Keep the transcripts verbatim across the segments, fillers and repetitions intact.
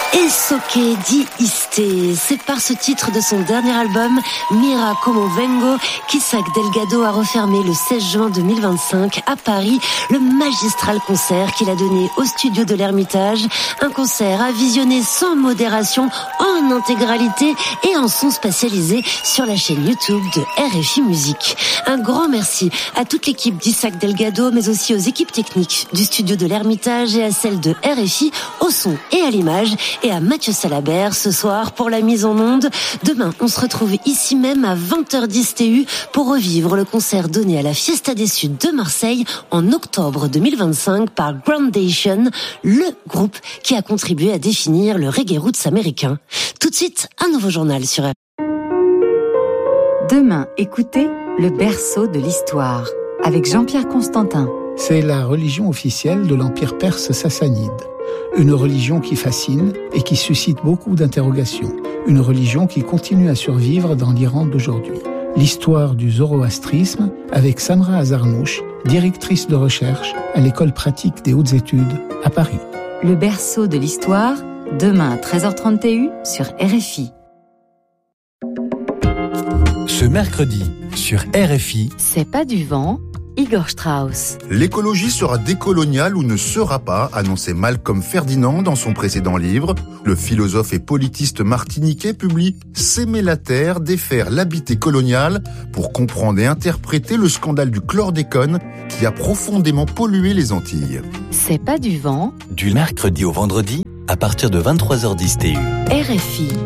Esoke di Iste, c'est par ce titre de son dernier album, Mira Como Vengo, qu'Isaac Delgado a refermé le seize juin deux mille vingt-cinq à Paris le magistral concert qu'il a donné au studio de l'Ermitage. Un concert à visionner sans modération, en intégralité et en son spatialisé sur la chaîne YouTube de R F I Musique. Un grand merci à toute l'équipe d'Isaac Delgado, mais aussi aux équipes techniques du studio de l'Ermitage et à celles de R F I, au son et à l'image, et à Mathieu Salabert ce soir pour la mise en onde. Demain, on se retrouve ici même à vingt heures dix T U pour revivre le concert donné à la Fiesta des Suds de Marseille en octobre deux mille vingt-cinq par Groundation, le groupe qui a contribué à définir le reggae roots américain. Tout de suite, un nouveau journal sur R F I. Demain, écoutez le berceau de l'histoire avec Jean-Pierre Constantin. C'est la religion officielle de l'Empire perse sassanide. Une religion qui fascine et qui suscite beaucoup d'interrogations. Une religion qui continue à survivre dans l'Iran d'aujourd'hui. L'histoire du zoroastrisme avec Samra Azarnouch, directrice de recherche à l'École pratique des hautes études à Paris. Le berceau de l'histoire, demain à treize heures trente T U sur R F I. Ce mercredi, sur R F I, C'est pas du vent, Igor Strauss. L'écologie sera décoloniale ou ne sera pas, annonçait Malcolm Ferdinand dans son précédent livre. Le philosophe et politiste martiniquais publie S'aimer la terre, défaire l'habité colonial pour comprendre et interpréter le scandale du chlordécone qui a profondément pollué les Antilles. C'est pas du vent, du mercredi au vendredi, à partir de vingt-trois heures dix T U. R F I.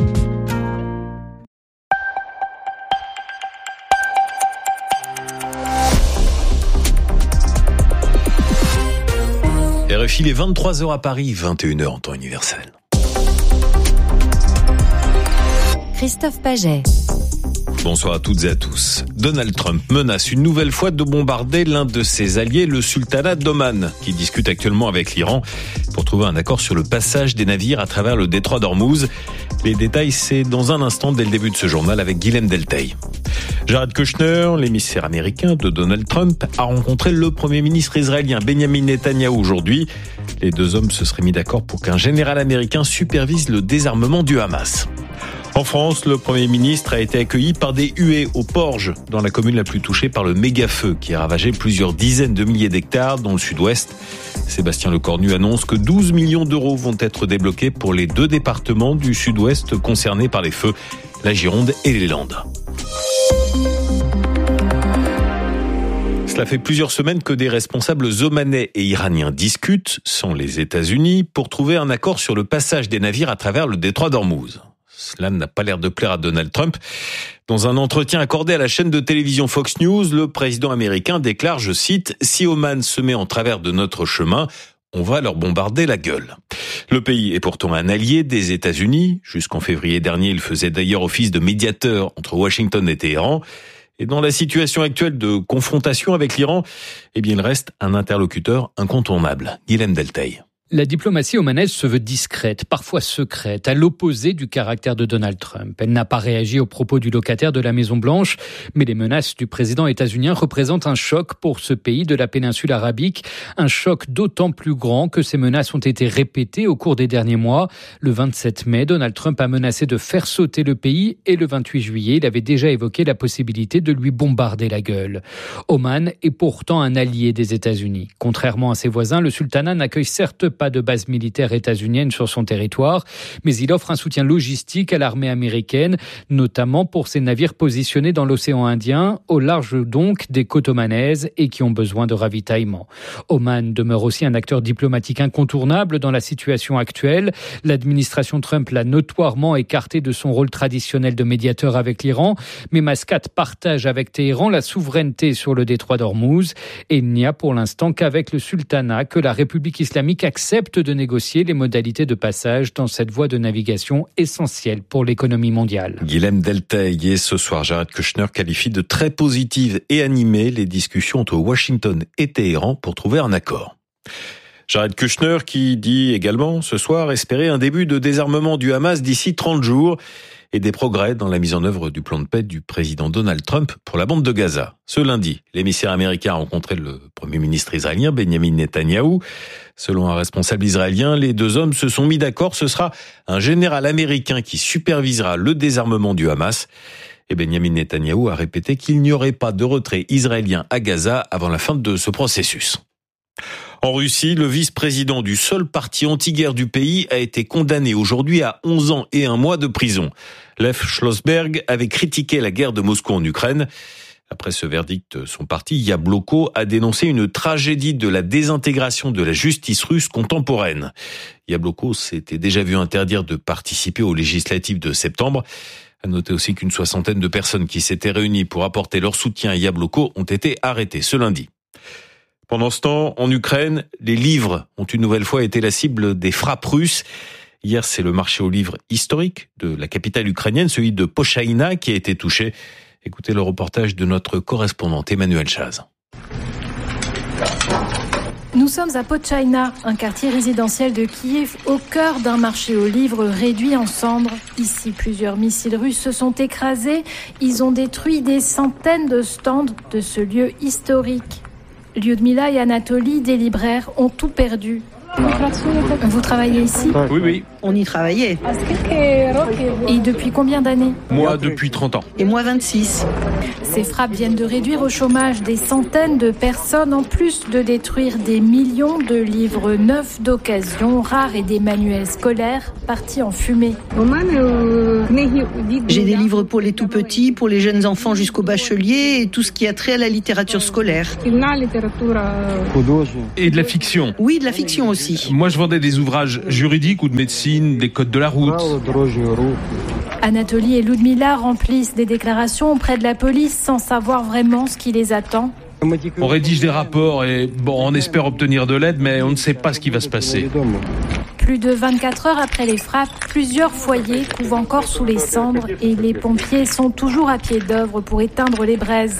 R F I, il est vingt-trois heures à Paris, vingt et une heures en temps universel. Christophe Paget. Bonsoir à toutes et à tous. Donald Trump menace une nouvelle fois de bombarder l'un de ses alliés, le sultanat d'Oman, qui discute actuellement avec l'Iran pour trouver un accord sur le passage des navires à travers le détroit d'Ormuz. Les détails, c'est dans un instant dès le début de ce journal avec Guilhem Delteil. Jared Kushner, l'émissaire américain de Donald Trump, a rencontré le Premier ministre israélien Benjamin Netanyahou aujourd'hui. Les deux hommes se seraient mis d'accord pour qu'un général américain supervise le désarmement du Hamas. En France, le Premier ministre a été accueilli par des huées au Porge, dans la commune la plus touchée par le méga-feu qui a ravagé plusieurs dizaines de milliers d'hectares dans le sud-ouest. Sébastien Lecornu annonce que douze millions d'euros vont être débloqués pour les deux départements du sud-ouest concernés par les feux, la Gironde et les Landes. Cela fait plusieurs semaines que des responsables omanais et iraniens discutent, sans les États-Unis, pour trouver un accord sur le passage des navires à travers le détroit d'Ormuz. Cela n'a pas l'air de plaire à Donald Trump. Dans un entretien accordé à la chaîne de télévision Fox News, le président américain déclare, je cite, « Si Oman se met en travers de notre chemin, on va leur bombarder la gueule ». Le pays est pourtant un allié des États-Unis. Jusqu'en février dernier, il faisait d'ailleurs office de médiateur entre Washington et Téhéran. Et dans la situation actuelle de confrontation avec l'Iran, eh bien, il reste un interlocuteur incontournable. Guilhem Delteil. La diplomatie omanaise se veut discrète, parfois secrète, à l'opposé du caractère de Donald Trump. Elle n'a pas réagi aux propos du locataire de la Maison-Blanche, mais les menaces du président états-unien représentent un choc pour ce pays de la péninsule arabique. Un choc d'autant plus grand que ces menaces ont été répétées au cours des derniers mois. Le vingt-sept mai, Donald Trump a menacé de faire sauter le pays et le vingt-huit juillet, il avait déjà évoqué la possibilité de lui bombarder la gueule. Oman est pourtant un allié des États-Unis. Contrairement à ses voisins, le sultanat n'accueille certes pas de base militaire états-unienne sur son territoire, mais il offre un soutien logistique à l'armée américaine, notamment pour ses navires positionnés dans l'océan Indien, au large donc des côtes omanaises et qui ont besoin de ravitaillement. Oman demeure aussi un acteur diplomatique incontournable dans la situation actuelle. L'administration Trump l'a notoirement écarté de son rôle traditionnel de médiateur avec l'Iran, mais Mascate partage avec Téhéran la souveraineté sur le détroit d'Ormuz et il n'y a pour l'instant qu'avec le sultanat que la République islamique accepte de négocier les modalités de passage dans cette voie de navigation essentielle pour l'économie mondiale. Guilhem Delteil, et ce soir, Jared Kushner qualifie de très positives et animées les discussions entre Washington et Téhéran pour trouver un accord. Jared Kushner qui dit également ce soir espérer un début de désarmement du Hamas d'ici trente jours et des progrès dans la mise en œuvre du plan de paix du président Donald Trump pour la bande de Gaza. Ce lundi, l'émissaire américain a rencontré le premier ministre israélien Benjamin Netanyahou. Selon un responsable israélien, les deux hommes se sont mis d'accord. Ce sera un général américain qui supervisera le désarmement du Hamas. Et Benjamin Netanyahou a répété qu'il n'y aurait pas de retrait israélien à Gaza avant la fin de ce processus. En Russie, le vice-président du seul parti anti-guerre du pays a été condamné aujourd'hui à onze ans et un mois de prison. Lev Schlossberg avait critiqué la guerre de Moscou en Ukraine. Après ce verdict, son parti, Yabloko, a dénoncé une tragédie de la désintégration de la justice russe contemporaine. Yabloko s'était déjà vu interdire de participer aux législatives de septembre. À noter aussi qu'une soixantaine de personnes qui s'étaient réunies pour apporter leur soutien à Yabloko ont été arrêtées ce lundi. Pendant ce temps, en Ukraine, les livres ont une nouvelle fois été la cible des frappes russes. Hier, c'est le marché aux livres historique de la capitale ukrainienne, celui de Pochaïna, qui a été touché. Écoutez le reportage de notre correspondante Emmanuel Chaz. Nous sommes à Pochaïna, un quartier résidentiel de Kiev, au cœur d'un marché aux livres réduit en cendres. Ici, plusieurs missiles russes se sont écrasés. Ils ont détruit des centaines de stands de ce lieu historique. Lyudmila et Anatoly, des libraires, ont tout perdu. Vous travaillez ici ? Oui, oui. On y travaillait. Et depuis combien d'années ? Moi, depuis trente ans. Et moi, vingt-six. Ces frappes viennent de réduire au chômage des centaines de personnes, en plus de détruire des millions de livres neufs d'occasion, rares et des manuels scolaires partis en fumée. J'ai des livres pour les tout-petits, pour les jeunes enfants jusqu'au bachelier et tout ce qui a trait à la littérature scolaire. Et de la fiction. Oui, de la fiction aussi. Moi, je vendais des ouvrages juridiques ou de médecine, des codes de la route. Anatoly et Lyudmila remplissent des déclarations auprès de la police sans savoir vraiment ce qui les attend. On rédige des rapports et bon, on espère obtenir de l'aide, mais on ne sait pas ce qui va se passer. Plus de vingt-quatre heures après les frappes, plusieurs foyers couvent encore sous les cendres et les pompiers sont toujours à pied d'œuvre pour éteindre les braises.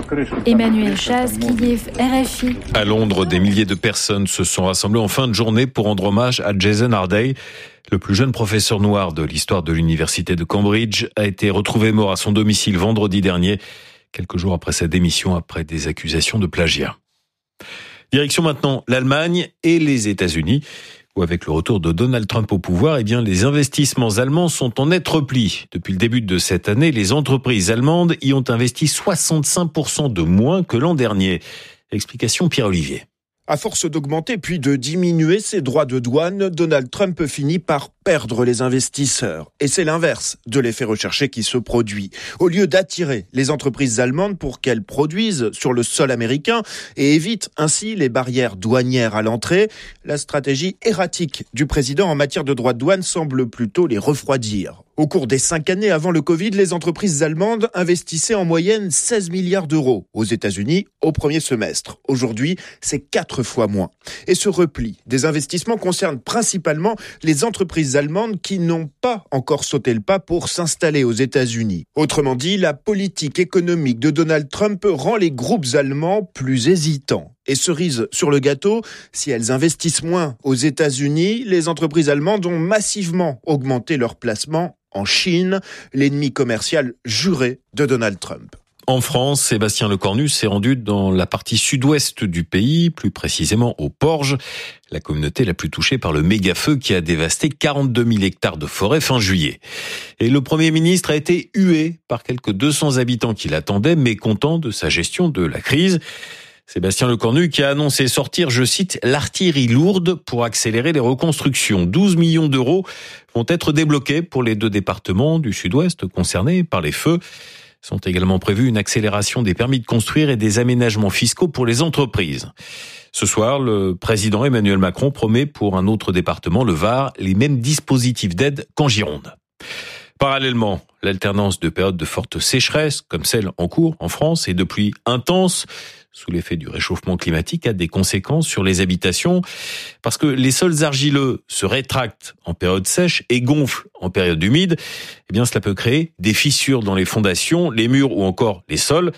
Emmanuel Chaz, Kiev, R F I. À Londres, des milliers de personnes se sont rassemblées en fin de journée pour rendre hommage à Jason Harday. Le plus jeune professeur noir de l'histoire de l'université de Cambridge a été retrouvé mort à son domicile vendredi dernier, quelques jours après sa démission après des accusations de plagiat. Direction maintenant l'Allemagne et les États-Unis, où avec le retour de Donald Trump au pouvoir, eh bien, les investissements allemands sont en net repli. Depuis le début de cette année, les entreprises allemandes y ont investi soixante-cinq pour cent de moins que l'an dernier. Explication Pierre-Olivier. À force d'augmenter puis de diminuer ses droits de douane, Donald Trump finit par perdre les investisseurs. Et c'est l'inverse de l'effet recherché qui se produit. Au lieu d'attirer les entreprises allemandes pour qu'elles produisent sur le sol américain et évitent ainsi les barrières douanières à l'entrée, la stratégie erratique du président en matière de droits de douane semble plutôt les refroidir. Au cours des cinq années avant le Covid, les entreprises allemandes investissaient en moyenne seize milliards d'euros aux États-Unis au premier semestre. Aujourd'hui, c'est quatre fois moins. Et ce repli des investissements concerne principalement les entreprises allemandes qui n'ont pas encore sauté le pas pour s'installer aux États-Unis. Autrement dit, la politique économique de Donald Trump rend les groupes allemands plus hésitants. Et cerise sur le gâteau, si elles investissent moins aux États-Unis, les entreprises allemandes ont massivement augmenté leur placement en Chine, l'ennemi commercial juré de Donald Trump. En France, Sébastien Lecornu s'est rendu dans la partie sud-ouest du pays, plus précisément au Porge, la communauté la plus touchée par le méga-feu qui a dévasté quarante-deux mille hectares de forêt fin juillet. Et le Premier ministre a été hué par quelques deux cents habitants qui l'attendaient, mécontents de sa gestion de la crise. Sébastien Lecornu qui a annoncé sortir, je cite, l'artillerie lourde pour accélérer les reconstructions. douze millions d'euros vont être débloqués pour les deux départements du sud-ouest concernés par les feux. Sont également prévus une accélération des permis de construire et des aménagements fiscaux pour les entreprises. Ce soir, le président Emmanuel Macron promet pour un autre département, le Var, les mêmes dispositifs d'aide qu'en Gironde. Parallèlement, l'alternance de périodes de forte sécheresse, comme celle en cours en France, et de pluies intenses, sous l'effet du réchauffement climatique, a des conséquences sur les habitations, parce que les sols argileux se rétractent en période sèche et gonflent en période humide. Eh bien, cela peut créer des fissures dans les fondations, les murs ou encore les sols.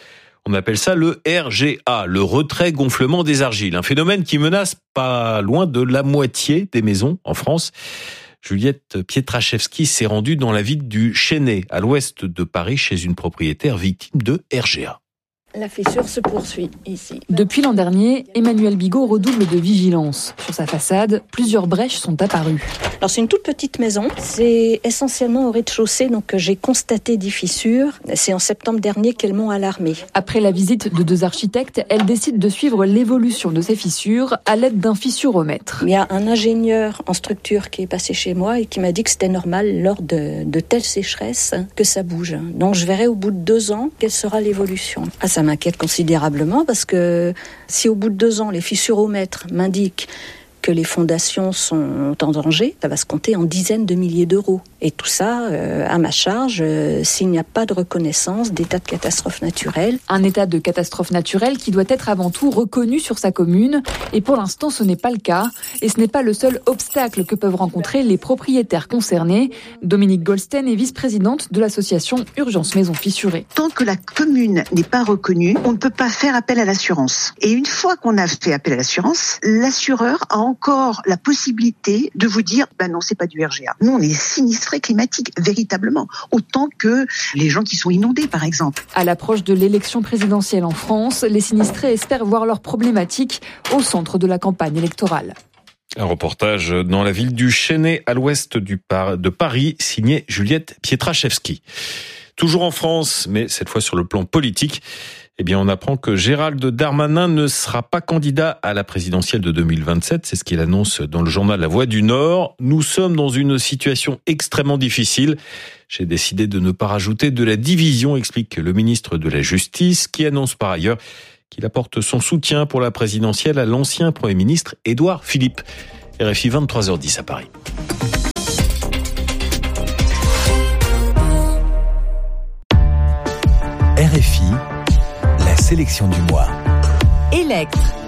On appelle ça le R G A, le retrait gonflement des argiles. Un phénomène qui menace pas loin de la moitié des maisons en France. Juliette Pietraszewski s'est rendue dans la ville du Chesnay, à l'ouest de Paris, chez une propriétaire victime de R G A. La fissure se poursuit ici. Depuis l'an dernier, Emmanuel Bigot redouble de vigilance. Sur sa façade, plusieurs brèches sont apparues. Alors c'est une toute petite maison, c'est essentiellement au rez-de-chaussée, donc j'ai constaté des fissures. C'est en septembre dernier qu'elles m'ont alarmée. Après la visite de deux architectes, elle décide de suivre l'évolution de ces fissures à l'aide d'un fissuromètre. Il y a un ingénieur en structure qui est passé chez moi et qui m'a dit que c'était normal lors de, de telles sécheresses que ça bouge. Donc je verrai au bout de deux ans quelle sera l'évolution. Ah, ça m'inquiète considérablement parce que si au bout de deux ans les fissuromètres m'indiquent que les fondations sont en danger, ça va se compter en dizaines de milliers d'euros. Et tout ça euh, à ma charge euh, s'il n'y a pas de reconnaissance d'état de catastrophe naturelle. Un état de catastrophe naturelle qui doit être avant tout reconnu sur sa commune. Et pour l'instant, ce n'est pas le cas. Et ce n'est pas le seul obstacle que peuvent rencontrer les propriétaires concernés. Dominique Goldstein est vice-présidente de l'association Urgence Maisons Fissurées. Tant que la commune n'est pas reconnue, on ne peut pas faire appel à l'assurance. Et une fois qu'on a fait appel à l'assurance, l'assureur a encore la possibilité de vous dire ben non, c'est pas du R G A. Nous, on est sinistrés climatiques, véritablement, autant que les gens qui sont inondés, par exemple. À l'approche de l'élection présidentielle en France, les sinistrés espèrent voir leurs problématiques au centre de la campagne électorale. Un reportage dans la ville du Chesnay, à l'ouest du Par- de Paris, signé Juliette Pietraszewski. Toujours en France, mais cette fois sur le plan politique, eh bien, on apprend que Gérald Darmanin ne sera pas candidat à la présidentielle de deux mille vingt-sept. C'est ce qu'il annonce dans le journal La Voix du Nord. Nous sommes dans une situation extrêmement difficile. J'ai décidé de ne pas rajouter de la division, explique le ministre de la Justice, qui annonce par ailleurs qu'il apporte son soutien pour la présidentielle à l'ancien Premier ministre Édouard Philippe. R F I vingt-trois heures dix à Paris. R F I, la sélection du mois. Electre.